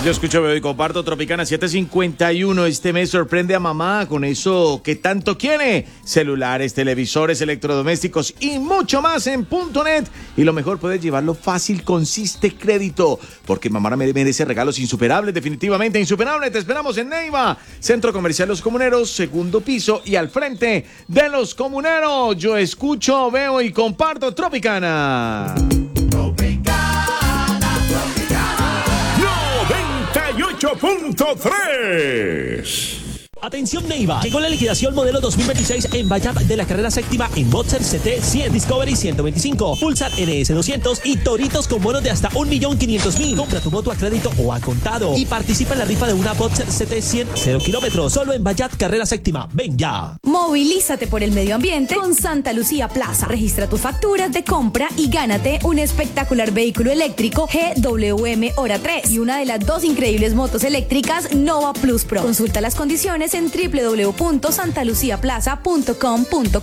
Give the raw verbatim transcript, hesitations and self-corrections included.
Yo escucho, veo y comparto Tropicana siete cincuenta y uno. Este mes sorprende a mamá con eso que tanto quiere. Celulares, televisores, electrodomésticos y mucho más en punto net. Y lo mejor, puedes llevarlo fácil con Siste Crédito. Porque mamá merece regalos insuperables, definitivamente insuperables. Te esperamos en Neiva, Centro Comercial Los Comuneros, segundo piso y al frente de Los Comuneros. Yo escucho, veo y comparto Tropicana. ocho punto tres. Atención Neiva, llegó la liquidación modelo dos mil veintiséis en Bayat de la carrera séptima en Boxer C T cien, Discovery ciento veinticinco, Pulsar N S doscientos y Toritos con bonos de hasta un millón quinientos mil. Compra tu moto a crédito o a contado y participa en la rifa de una Boxer C T cien cero kilómetros solo en Bayat carrera séptima. Ven ya. Movilízate por el medio ambiente con Santa Lucía Plaza. Registra tu factura de compra y gánate un espectacular vehículo eléctrico G W M Hora tres y una de las dos increíbles motos eléctricas Nova Plus Pro. Consulta las condiciones en w w w punto santa lucia plaza punto com punto co.